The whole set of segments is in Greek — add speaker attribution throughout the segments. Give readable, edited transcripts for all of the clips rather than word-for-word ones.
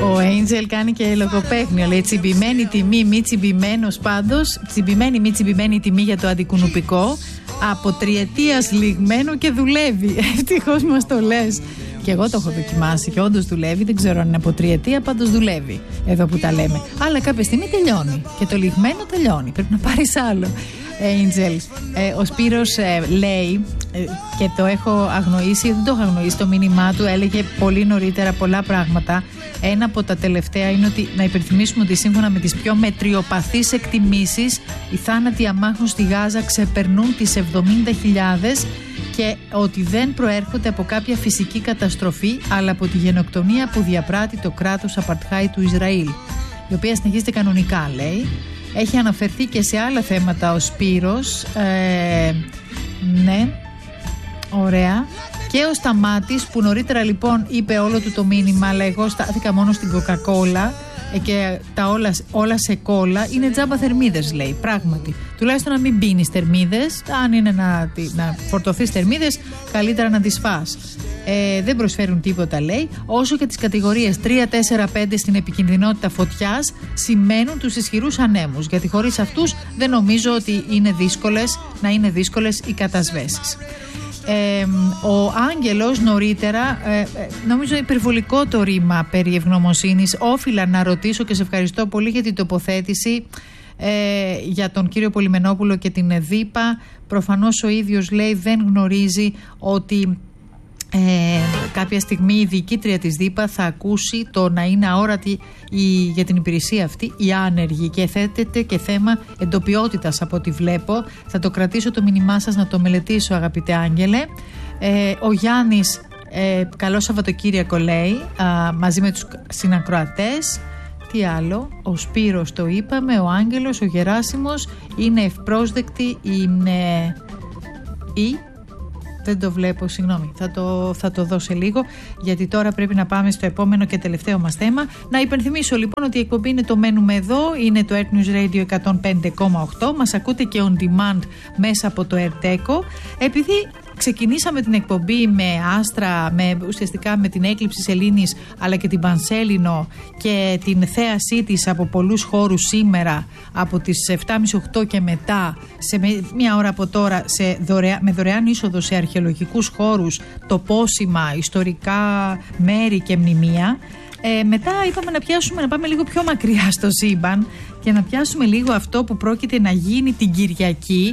Speaker 1: Ο Angel κάνει και λογοπαίγνιο. Λέει τσιμπημένη τιμή, μη τσιμπημένος πάντως. Τσιμπημένη, μη τσιμπημένη τιμή για το αντικουνουπικό. Από τριετίας λιγμένο και δουλεύει. Ευτυχώς μας το λες. Και εγώ το έχω δοκιμάσει και όντως δουλεύει. Δεν ξέρω αν είναι από τριετία, πάντως δουλεύει. Εδώ που τα λέμε. Αλλά κάποια στιγμή τελειώνει. Και το λιγμένο τελειώνει. Πρέπει να πάρεις άλλο. Angel. Ο Σπύρος λέει, και το έχω αγνοήσει, δεν το έχω αγνοήσει το μήνυμά του, έλεγε πολύ νωρίτερα πολλά πράγματα. Ένα από τα τελευταία είναι ότι να υπενθυμίσουμε ότι σύμφωνα με τις πιο μετριοπαθείς εκτιμήσεις, οι θάνατοι αμάχων στη Γάζα ξεπερνούν τις 70.000 και ότι δεν προέρχονται από κάποια φυσική καταστροφή, αλλά από τη γενοκτονία που διαπράττει το κράτος Απαρτχάι του Ισραήλ, η οποία συνεχίζεται κανονικά, λέει. Έχει αναφερθεί και σε άλλα θέματα ο Σπύρος. Ναι, ωραία. Και ο Σταμάτης που νωρίτερα λοιπόν είπε όλο του το μήνυμα, αλλά εγώ στάθηκα μόνο στην Coca-Cola και τα όλα σε κόλλα. Είναι τζάμπα θερμίδες, λέει. Πράγματι. Τουλάχιστον να μην πίνεις θερμίδες. Αν είναι να φορτωθείς θερμίδες, καλύτερα να τις φας. Δεν προσφέρουν τίποτα, λέει. Όσο και τις κατηγορίες 3, 4, 5 στην επικινδυνότητα φωτιάς σημαίνουν τους ισχυρούς ανέμους. Γιατί χωρίς αυτούς δεν νομίζω ότι να είναι δύσκολες οι κατασβέσεις. Ο Άγγελος νωρίτερα, νομίζω υπερβολικό το ρήμα περί ευγνωμοσύνης. Όφιλα να ρωτήσω και σε ευχαριστώ πολύ για την τοποθέτηση για τον κύριο Πολυμενόπουλο και την ΔΥΠΑ. Προφανώς ο ίδιος, λέει, δεν γνωρίζει ότι κάποια στιγμή η διοικήτρια της ΔΥΠΑ θα ακούσει το να είναι αόρατη για την υπηρεσία αυτή η άνεργη και θέτεται και θέμα εντοπιότητας από ό,τι βλέπω. Θα το κρατήσω το μήνυμά σας να το μελετήσω, αγαπητέ Άγγελε. Ο Γιάννης, καλό Σαββατοκύριακο, λέει, μαζί με τους συνακροατές. Τι άλλο, ο Σπύρος το είπαμε, ο Άγγελος, ο Γεράσιμος είναι ευπρόσδεκτη, δεν το βλέπω, συγγνώμη. Θα το δω σε λίγο, γιατί τώρα πρέπει να πάμε στο επόμενο και τελευταίο μας θέμα. Να υπενθυμίσω λοιπόν ότι η εκπομπή είναι το Μένουμε Εδώ, είναι το Earth News Radio 105,8. Μας ακούτε και on demand μέσα από το Erteco. Επειδή ξεκινήσαμε την εκπομπή με άστρα, ουσιαστικά με την έκλειψη Σελήνης, αλλά και την Πανσέλινο και την θέασή της από πολλούς χώρους σήμερα, από τις 7.30-8 και μετά, σε μία ώρα από τώρα, με δωρεάν είσοδο σε αρχαιολογικούς χώρους, τοπόσημα, ιστορικά μέρη και μνημεία. Μετά είπαμε να πάμε λίγο πιο μακριά στο σύμπαν και να πιάσουμε λίγο αυτό που πρόκειται να γίνει την Κυριακή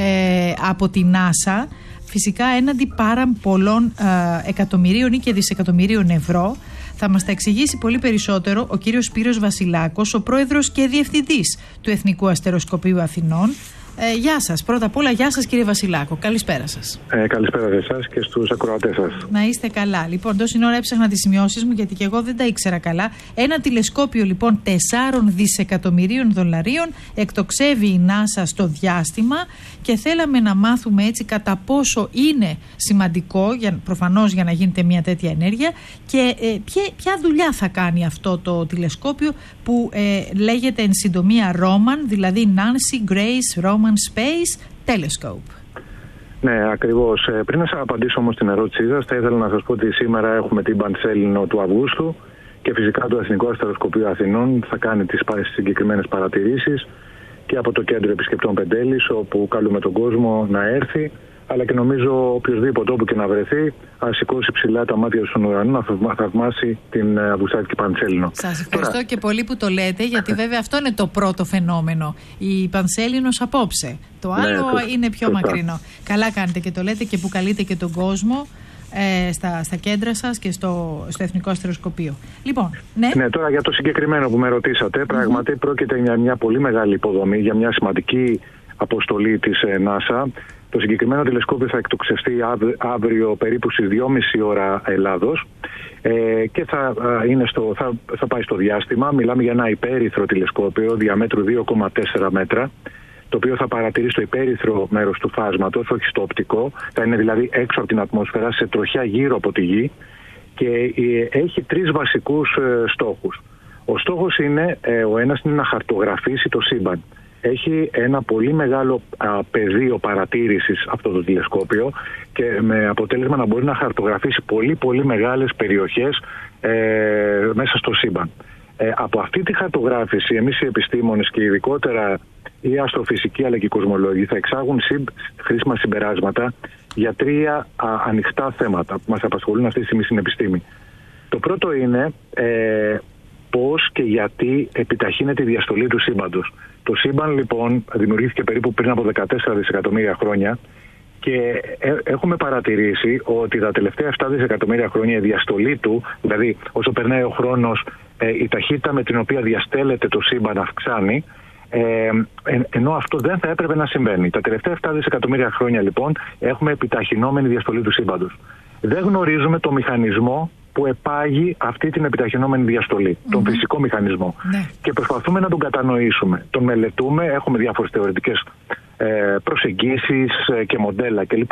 Speaker 1: από την NASA. Φυσικά έναντι πάρα πολλών εκατομμυρίων ή και δισεκατομμυρίων ευρώ. Θα μας τα εξηγήσει πολύ περισσότερο ο κύριος Σπύρος Βασιλάκος, ο πρόεδρος και διευθυντής του Εθνικού Αστεροσκοπείου Αθηνών. Γεια σας. Πρώτα απ' όλα, γεια σας κύριε Βασιλάκο. Καλησπέρα σας.
Speaker 2: Καλησπέρα σε εσάς και στους ακροατές σας.
Speaker 1: Να είστε καλά. Λοιπόν, τόση ώρα έψαχνα τις σημειώσεις μου, γιατί και εγώ δεν τα ήξερα καλά. Ένα τηλεσκόπιο λοιπόν 4 δισεκατομμυρίων δολαρίων εκτοξεύει η NASA στο διάστημα και θέλαμε να μάθουμε έτσι κατά πόσο είναι σημαντικό, προφανώς για να γίνεται μια τέτοια ενέργεια, και ποια δουλειά θα κάνει αυτό το τηλεσκόπιο που λέγεται εν συντομία Roman, δηλαδή Nancy Grace Roman Space Telescope.
Speaker 2: Ναι, ακριβώς. Πριν να σας απαντήσω όμως την ερώτησή σας, θα ήθελα να σας πω ότι σήμερα έχουμε την Πανσέλινο του Αυγούστου και φυσικά το Εθνικό Αστεροσκοπείο Αθηνών θα κάνει τις συγκεκριμένες παρατηρήσεις και από το Κέντρο Επισκεπτών Πεντέλης, όπου καλούμε τον κόσμο να έρθει, αλλά και νομίζω οποιοδήποτε όπου και να βρεθεί, ας σηκώσει ψηλά τα μάτια στον ουρανό να θαυμάσει την Αυγουστάκη Πανσέλινο.
Speaker 1: Σας ευχαριστώ και πολύ που το λέτε, γιατί βέβαια αυτό είναι το πρώτο φαινόμενο. Η Πανσέλινος απόψε. Το άλλο είναι πιο μακρινό. Καλά κάνετε και το λέτε και που καλείτε και τον κόσμο στα κέντρα σας και στο Εθνικό Αστεροσκοπείο. Λοιπόν,
Speaker 2: ναι, τώρα για το συγκεκριμένο που με ρωτήσατε, πράγματι πρόκειται για μια πολύ μεγάλη υποδομή, για μια σημαντική αποστολή της NASA. Το συγκεκριμένο τηλεσκόπιο θα εκτοξευτεί αύριο περίπου στις 2.30 ώρα Ελλάδος και θα πάει στο διάστημα. Μιλάμε για ένα υπέρυθρο τηλεσκόπιο διαμέτρου 2,4 μέτρα, το οποίο θα παρατηρεί στο υπέρυθρο μέρος του φάσματος, όχι στο οπτικό. Θα είναι δηλαδή έξω από την ατμόσφαιρα, σε τροχιά γύρω από τη Γη, και έχει 3 βασικούς στόχους. Ο στόχος είναι, ο ένας είναι να χαρτογραφήσει το σύμπαν. Έχει ένα πολύ μεγάλο πεδίο παρατήρησης αυτό το τηλεσκόπιο και με αποτέλεσμα να μπορεί να χαρτογραφήσει πολύ πολύ μεγάλες περιοχές μέσα στο σύμπαν. Από αυτή τη χαρτογράφηση, εμείς οι επιστήμονες και ειδικότερα οι αστροφυσικοί αλλά και οι κοσμολόγοι θα εξάγουν χρήσιμα συμπεράσματα για 3 ανοιχτά θέματα που μας απασχολούν αυτή τη στιγμή στην επιστήμη. Το πρώτο είναι πώς και γιατί επιταχύνεται η διαστολή του σύμπαντος. Το σύμπαν λοιπόν δημιουργήθηκε περίπου πριν από 14 δισεκατομμύρια χρόνια και έχουμε παρατηρήσει ότι τα τελευταία 7 δισεκατομμύρια χρόνια η διαστολή του, δηλαδή όσο περνάει ο χρόνος, η ταχύτητα με την οποία διαστέλλεται το σύμπαν αυξάνει, ενώ αυτό δεν θα έπρεπε να συμβαίνει. Τα τελευταία 7 δισεκατομμύρια χρόνια λοιπόν έχουμε επιταχυνόμενη διαστολή του σύμπαντος. Δεν γνωρίζουμε το μηχανισμό που επάγει αυτή την επιταχυνόμενη διαστολή, τον φυσικό μηχανισμό. Και προσπαθούμε να τον κατανοήσουμε. Τον μελετούμε, έχουμε διάφορες θεωρητικές προσεγγίσεις και μοντέλα κλπ.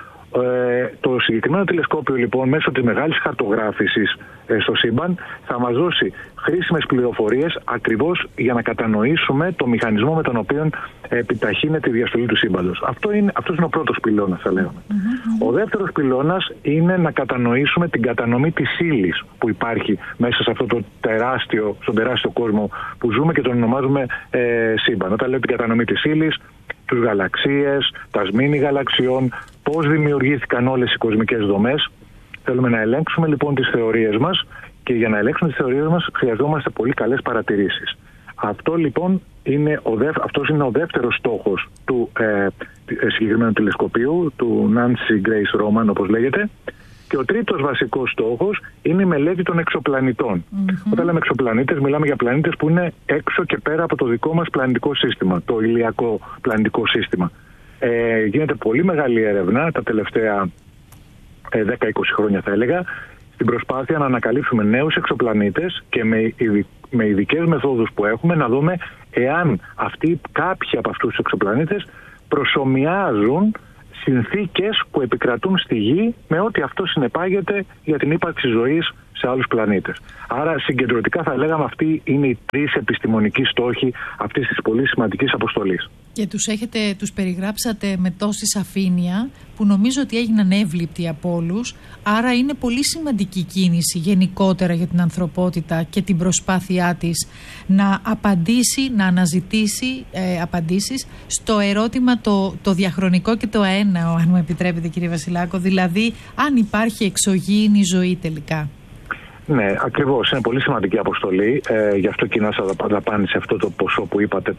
Speaker 2: Το συγκεκριμένο τηλεσκόπιο λοιπόν μέσω της μεγάλης χαρτογράφησης στο σύμπαν θα μας δώσει χρήσιμες πληροφορίες ακριβώς για να κατανοήσουμε το μηχανισμό με τον οποίο επιταχύνεται η διαστολή του σύμπαντος. Αυτός είναι ο πρώτος πυλώνας, θα λέγαμε. Ο δεύτερος πυλώνας είναι να κατανοήσουμε την κατανομή της ύλης που υπάρχει μέσα σε αυτό το στον τεράστιο κόσμο που ζούμε και τον ονομάζουμε σύμπαν. Όταν λέω την κατανομή της ύλης, τους γαλαξίες, τα σμήνη γαλαξιών, πώς δημιουργήθηκαν όλες οι κοσμικές δομές. Θέλουμε να ελέγξουμε λοιπόν τις θεωρίες μας και για να ελέγξουμε τις θεωρίες μας χρειαζόμαστε πολύ καλές παρατηρήσεις. Αυτό λοιπόν αυτός είναι ο δεύτερος στόχος του συγκεκριμένου τηλεσκοπίου, του Nancy Grace Roman όπως λέγεται. Και ο τρίτος βασικός στόχος είναι η μελέτη των εξωπλανητών. Όταν λέμε εξωπλανήτες, μιλάμε για πλανήτες που είναι έξω και πέρα από το δικό μας πλανητικό σύστημα, το ηλιακό πλανητικό σύστημα. Γίνεται πολύ μεγάλη έρευνα τα τελευταία 10-20 χρόνια θα έλεγα, στην προσπάθεια να ανακαλύψουμε νέους εξωπλανήτες και με ειδικές μεθόδους που έχουμε να δούμε εάν κάποιοι από αυτούς τους εξωπλανήτες προσομοιάζουν συνθήκες που επικρατούν στη Γη με ό,τι αυτό συνεπάγεται για την ύπαρξη ζωής σε άλλους πλανήτες. Άρα συγκεντρωτικά θα λέγαμε αυτοί είναι οι 3 επιστημονικοί στόχοι αυτής της πολύ σημαντικής αποστολής.
Speaker 1: Και τους περιγράψατε με τόση σαφήνεια που νομίζω ότι έγιναν εύληπτοι από όλους. Άρα είναι πολύ σημαντική κίνηση γενικότερα για την ανθρωπότητα και την προσπάθειά της να απαντήσει, να αναζητήσει απαντήσεις στο ερώτημα το διαχρονικό και το αέναο, αν μου επιτρέπετε κύριε Βασιλάκο, δηλαδή αν υπάρχει εξωγήινη ζωή τελικά.
Speaker 2: Ναι, ακριβώς. Είναι πολύ σημαντική αποστολή. Γι' αυτό και η NASA δαπάνησε αυτό το ποσό που είπατε,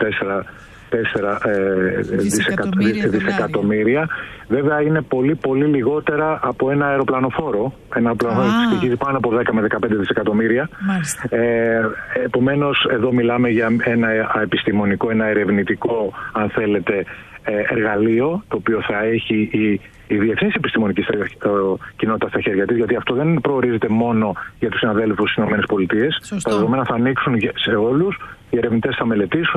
Speaker 2: 4 δισεκατομμύρια. Βέβαια είναι πολύ πολύ λιγότερα από ένα αεροπλανοφόρο. Ένα αεροπλανοφόρο στοιχίζει πάνω από 10 με 15 δισεκατομμύρια. Επομένως εδώ μιλάμε για ένα επιστημονικό, ένα ερευνητικό αν θέλετε εργαλείο το οποίο θα έχει η διεθνής επιστημονική κοινότητα στα χέρια της, γιατί αυτό δεν προορίζεται μόνο για τους συναδέλφους στις ΗΠΑ. Τα δεδομένα θα ανοίξουν σε όλους. Οι ερευνητές θα μελετήσουν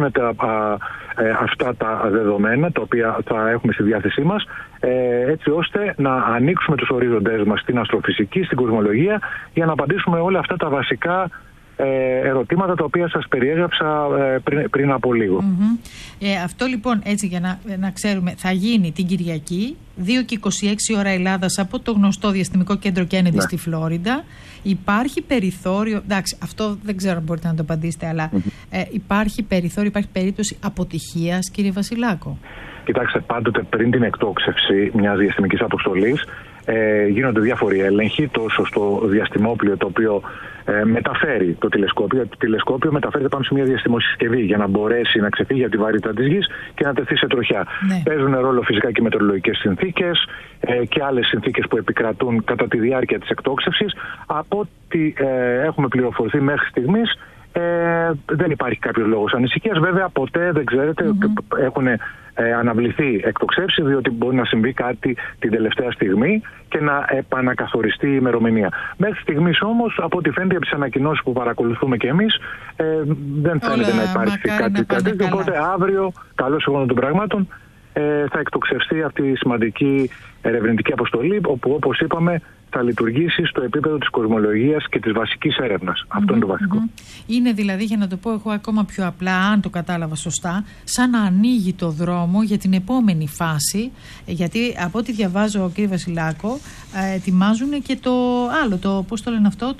Speaker 2: αυτά τα δεδομένα τα οποία θα έχουμε στη διάθεσή μας, έτσι ώστε να ανοίξουμε τους ορίζοντές μας στην αστροφυσική, στην κοσμολογία, για να απαντήσουμε όλα αυτά τα βασικά ερωτήματα τα οποία σας περιέγραψα πριν από λίγο.
Speaker 1: Αυτό λοιπόν, έτσι για να ξέρουμε, θα γίνει την Κυριακή 2:26 ώρα Ελλάδας από το γνωστό διαστημικό κέντρο Κέννεντι στη Φλόριντα. Υπάρχει περιθώριο, εντάξει, αυτό δεν ξέρω αν μπορείτε να το απαντήσετε, αλλά υπάρχει περιθώριο, υπάρχει περίπτωση αποτυχίας, κύριε Βασιλάκο?
Speaker 2: Κοιτάξτε, πάντοτε πριν την εκτόξευση μιας διαστημικής αποστολής γίνονται διάφοροι έλεγχοι, τόσο στο διαστημόπλιο το οποίο μεταφέρει το τηλεσκόπιο. Το τηλεσκόπιο μεταφέρεται πάνω σε μια διαστημοσυσκευή για να μπορέσει να ξεφύγει από τη βαρύτητα της Γης και να τεθεί σε τροχιά. Παίζουν ρόλο φυσικά και μετεωρολογικές συνθήκες και άλλες συνθήκες που επικρατούν κατά τη διάρκεια της εκτόξευσης. Από ό,τι έχουμε πληροφορηθεί μέχρι στιγμής, δεν υπάρχει κάποιος λόγος ανησυχίας. Βέβαια, ποτέ δεν ξέρετε, έχουν αναβληθεί εκτοξεύσεις, διότι μπορεί να συμβεί κάτι την τελευταία στιγμή και να επανακαθοριστεί η ημερομηνία. Μέχρι στιγμής όμως, από ό,τι φαίνεται από τις ανακοινώσεις που παρακολουθούμε και εμείς, δεν φαίνεται να υπάρχει κάτι τέτοιο. Οπότε αύριο, καλώς εγώ των πραγμάτων, θα εκτοξευστεί αυτή η σημαντική ερευνητική αποστολή, όπου όπως είπαμε θα λειτουργήσει στο επίπεδο της κοσμολογίας και της βασικής έρευνας. Αυτό είναι το βασικό.
Speaker 1: Είναι δηλαδή, για να το πω εγώ ακόμα πιο απλά, αν το κατάλαβα σωστά, σαν να ανοίγει το δρόμο για την επόμενη φάση, γιατί από ό,τι διαβάζω, κύριε Βασιλάκο, ετοιμάζουν και το άλλο, πώς το λένε αυτό,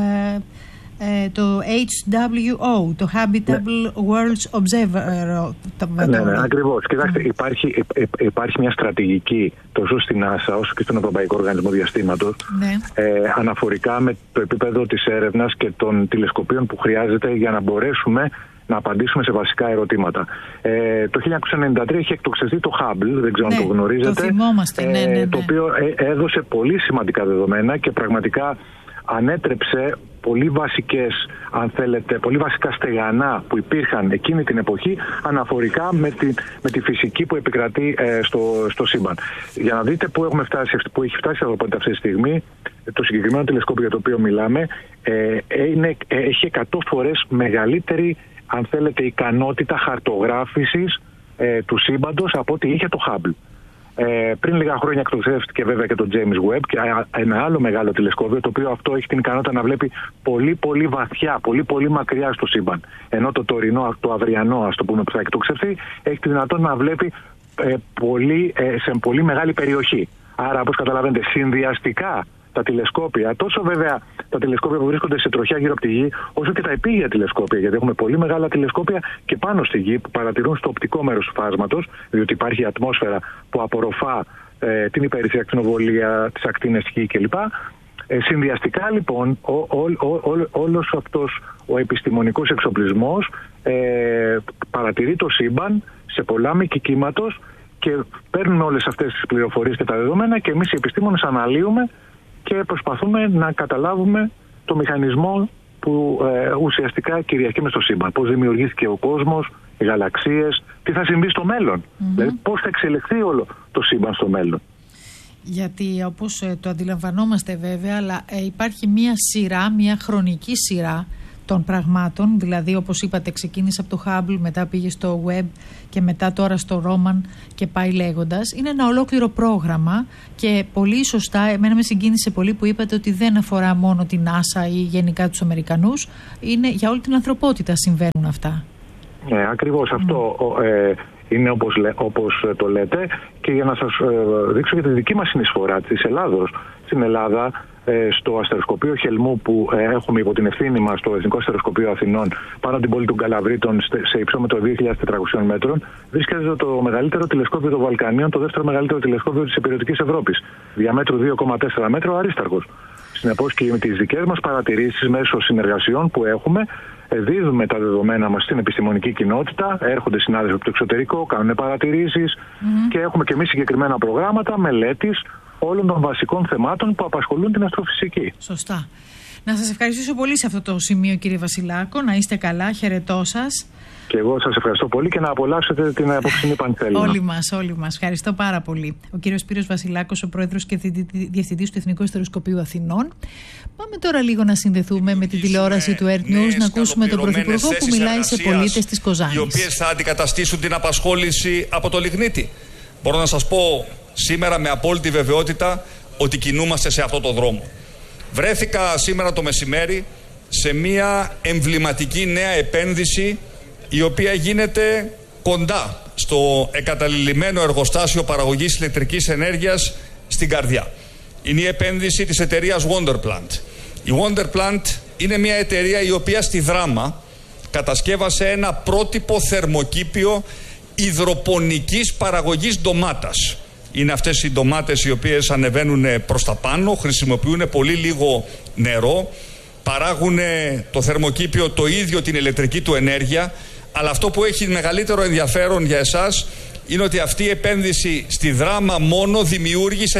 Speaker 1: το HWO, το Habitable Worlds Observatory.
Speaker 2: Ναι, ακριβώς. Κοιτάξτε, υπάρχει μια στρατηγική τόσο στην NASA όσο και στον Ευρωπαϊκό Οργανισμό Διαστήματος αναφορικά με το επίπεδο της έρευνας και των τηλεσκοπίων που χρειάζεται για να μπορέσουμε να απαντήσουμε σε βασικά ερωτήματα. Το 1993 είχε εκτοξευθεί το Hubble, δεν ξέρω αν το γνωρίζετε.
Speaker 1: Το θυμόμαστε,
Speaker 2: το οποίο έδωσε πολύ σημαντικά δεδομένα και πραγματικά ανέτρεψε πολύ πολύ βασικά στεγανά που υπήρχαν εκείνη την εποχή αναφορικά με τη φυσική που επικρατεί στο σύμπαν. Για να δείτε που έχει φτάσει η ανθρωπότητα αυτή τη στιγμή, το συγκεκριμένο τηλεσκόπιο για το οποίο μιλάμε έχει 100 φορές μεγαλύτερη, αν θέλετε, ικανότητα χαρτογράφησης του σύμπαντος από ό,τι είχε το Hubble. Πριν λίγα χρόνια εκτοξεύτηκε βέβαια και το James Webb και ένα άλλο μεγάλο τηλεσκόπιο, το οποίο αυτό έχει την ικανότητα να βλέπει πολύ πολύ βαθιά, πολύ πολύ μακριά στο σύμπαν. Ενώ το τωρινό, το αυριανό, ας το πούμε, που θα εκτοξευθεί, έχει τη δυνατότητα να βλέπει σε πολύ μεγάλη περιοχή. Άρα, όπως καταλαβαίνετε, συνδυαστικά τα τηλεσκόπια, τόσο βέβαια τα τηλεσκόπια που βρίσκονται σε τροχιά γύρω από τη Γη, όσο και τα επίγεια τηλεσκόπια, γιατί έχουμε πολύ μεγάλα τηλεσκόπια και πάνω στη Γη που παρατηρούν στο οπτικό μέρος του φάσματος, διότι υπάρχει η ατμόσφαιρα που απορροφά την υπέρυθρη ακτινοβολία, τις ακτίνες Χ κλπ. Συνδυαστικά λοιπόν όλος αυτός ο επιστημονικός εξοπλισμός παρατηρεί το σύμπαν σε πολλά μήκη κύματος και παίρνουμε όλες αυτές τις πληροφορίες και τα δεδομένα και εμείς οι επιστήμονες αναλύουμε και προσπαθούμε να καταλάβουμε το μηχανισμό που ουσιαστικά κυριαρχεί μες στο σύμπαν. Πώς δημιουργήθηκε ο κόσμος, οι γαλαξίες, τι θα συμβεί στο μέλλον. Δηλαδή πώς θα εξελιχθεί όλο το σύμπαν στο μέλλον.
Speaker 1: Γιατί όπως το αντιλαμβανόμαστε βέβαια, αλλά υπάρχει μια χρονική σειρά των πραγμάτων, δηλαδή όπως είπατε ξεκίνησε από το Hubble, μετά πήγε στο Webb και μετά τώρα στο Roman και πάει λέγοντας. Είναι ένα ολόκληρο πρόγραμμα και πολύ σωστά, εμένα με συγκίνησε πολύ που είπατε ότι δεν αφορά μόνο την NASA ή γενικά τους Αμερικανούς, είναι για όλη την ανθρωπότητα συμβαίνουν αυτά.
Speaker 2: Ακριβώς αυτό είναι όπως το λέτε και για να σας δείξω για τη δική μας συνεισφορά της Ελλάδος. Στην Ελλάδα, στο αστεροσκοπείο Χελμού που έχουμε υπό την ευθύνη μας, το Εθνικό Αστεροσκοπείο Αθηνών, πάνω από την πόλη του Γκαλαβρίτων, σε υψόμετρο 2.400 μέτρων, βρίσκεται το μεγαλύτερο τηλεσκόπιο των Βαλκανίων, το δεύτερο μεγαλύτερο τηλεσκόπιο της υπηρετικής Ευρώπης. Διαμέτρου 2,4 μέτρα, ο αρίσταρχος. Συνεπώς και με τις δικές μας παρατηρήσεις μέσω συνεργασιών που έχουμε, δίδουμε τα δεδομένα μας στην επιστημονική κοινότητα, έρχονται συνάδελφοι από το εξωτερικό, κάνουν παρατηρήσεις και έχουμε και εμείς συγκεκριμένα προγράμματα μελέτης όλων των βασικών θεμάτων που απασχολούν την αστροφυσική.
Speaker 1: Σωστά. Να σας ευχαριστήσω πολύ σε αυτό το σημείο, κύριε Βασιλάκο. Να είστε καλά. Χαιρετώ σας.
Speaker 2: Και εγώ σας ευχαριστώ πολύ και να απολαύσετε την απόψινή Πανθέλινα.
Speaker 1: Όλοι μας. Ευχαριστώ πάρα πολύ. Ο κύριος Σπύρος Βασιλάκος, ο πρόεδρος και διευθυντής του Εθνικού Αστεροσκοπείου Αθηνών. Πάμε τώρα λίγο να συνδεθούμε με την τηλεόραση του Earth News, να ακούσουμε τον Πρωθυπουργό που μιλάει σε πολίτες της Κοζάνης.
Speaker 3: Οι οποίες θα αντικαταστήσουν την απασχόληση από το λιγνίτη. Μπορώ να σας πω σήμερα με απόλυτη βεβαιότητα ότι κινούμαστε σε αυτό το δρόμο. Βρέθηκα σήμερα το μεσημέρι σε μια εμβληματική νέα επένδυση η οποία γίνεται κοντά στο εγκαταλειμμένο εργοστάσιο παραγωγής ηλεκτρικής ενέργειας στην καρδιά. Είναι η επένδυση της εταιρείας Wonderplant. Η Wonderplant είναι μια εταιρεία η οποία στη Δράμα κατασκεύασε ένα πρότυπο θερμοκήπιο υδροπονικής παραγωγής ντομάτας. Είναι αυτές οι ντομάτες οι οποίες ανεβαίνουν προς τα πάνω, χρησιμοποιούν πολύ λίγο νερό, παράγουν το θερμοκήπιο το ίδιο την ηλεκτρική του ενέργεια, αλλά αυτό που έχει μεγαλύτερο ενδιαφέρον για εσάς είναι ότι αυτή η επένδυση στη Δράμα μόνο δημιούργησε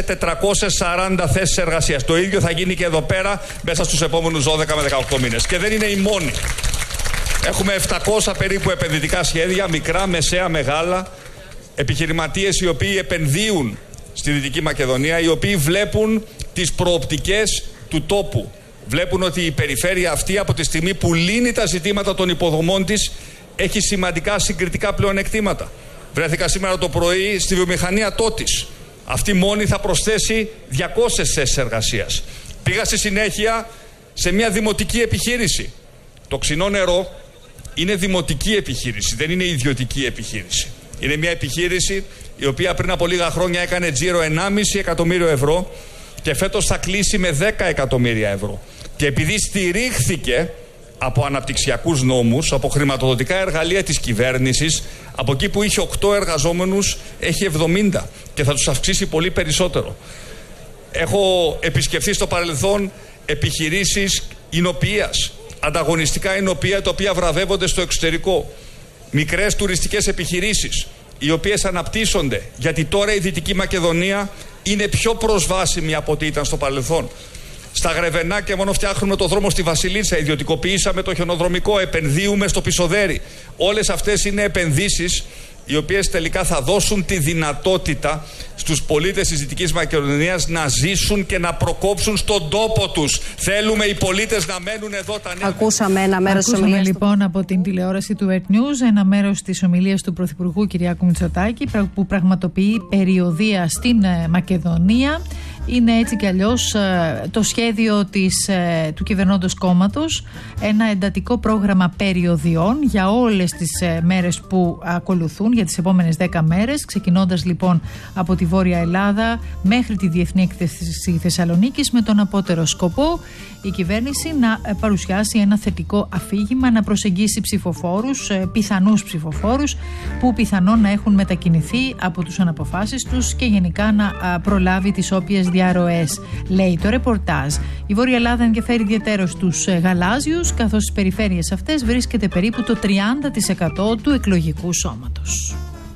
Speaker 3: 440 θέσεις εργασίας. Το ίδιο θα γίνει και εδώ πέρα μέσα στους επόμενους 12 με 18 μήνες. Και δεν είναι η μόνη. Έχουμε 700 περίπου επενδυτικά σχέδια, μικρά, μεσαία, μεγάλα, επιχειρηματίες οι οποίοι επενδύουν στη Δυτική Μακεδονία, οι οποίοι βλέπουν τις προοπτικές του τόπου. Βλέπουν ότι η περιφέρεια αυτή από τη στιγμή που λύνει τα ζητήματα των υποδομών της έχει σημαντικά συγκριτικά πλεονεκτήματα. Βρέθηκα σήμερα το πρωί στη βιομηχανία Τότης, Αυτή μόνη θα προσθέσει 200 θέσεις εργασίας. Πήγα στη συνέχεια σε μια δημοτική επιχείρηση. Το Ξινό Νερό είναι δημοτική επιχείρηση, δεν είναι ιδιωτική επιχείρηση. Είναι μια επιχείρηση η οποία πριν από λίγα χρόνια έκανε τζίρο 1,5 εκατομμύριο ευρώ και φέτος θα κλείσει με 10 εκατομμύρια ευρώ. Και επειδή στηρίχθηκε από αναπτυξιακούς νόμους, από χρηματοδοτικά εργαλεία της κυβέρνησης, από εκεί που είχε 8 εργαζόμενους έχει 70 και θα τους αυξήσει πολύ περισσότερο. Έχω επισκεφθεί στο παρελθόν επιχειρήσεις εινοποιίας, ανταγωνιστικά εινοποιεία τα οποία βραβεύονται στο εξωτερικό. Μικρές τουριστικές επιχειρήσεις, οι οποίες αναπτύσσονται, γιατί τώρα η Δυτική Μακεδονία είναι πιο προσβάσιμη από ό,τι ήταν στο παρελθόν. Στα Γρεβενάκια μόνο φτιάχνουμε το δρόμο στη Βασιλίτσα, ιδιωτικοποιήσαμε το χιονοδρομικό, επενδύουμε στο Πισοδέρι. Όλες αυτές είναι επενδύσεις οι οποίες τελικά θα δώσουν τη δυνατότητα στους πολίτες της Δυτικής Μακεδονίας να ζήσουν και να προκόψουν στον τόπο τους. Θέλουμε οι πολίτες να μένουν εδώ τα νέα.
Speaker 4: Ακούσαμε ένα μέρος της ομιλίας
Speaker 1: λοιπόν από την τηλεόραση του Earth News ένα μέρος της ομιλίας του Πρωθυπουργού Κυριάκου Μητσοτάκη που πραγματοποιεί περιοδεία στην Μακεδονία. Είναι έτσι κι αλλιώς το σχέδιο του κυβερνώντος κόμματος, ένα εντατικό πρόγραμμα περιοδιών για όλες τις μέρες που ακολουθούν, για τις επόμενες 10 μέρες, ξεκινώντας λοιπόν από τη Βόρεια Ελλάδα μέχρι τη Διεθνή Έκθεση Θεσσαλονίκης, με τον απότερο σκοπό η κυβέρνηση να παρουσιάσει ένα θετικό αφήγημα, να προσεγγίσει ψηφοφόρους, πιθανούς ψηφοφόρους που πιθανόν να έχουν μετακινηθεί από τους αναποφάσεις τους και γενικά να προλάβει τις όποιες διαρροές, λέει το ρεπορτάζ. Η Βόρεια Ελλάδα ενδιαφέρει ιδιαιτέρως τους γαλάζιους, καθώς στις περιφέρειες αυτές βρίσκεται περίπου το 30% του εκλογικού σώματος.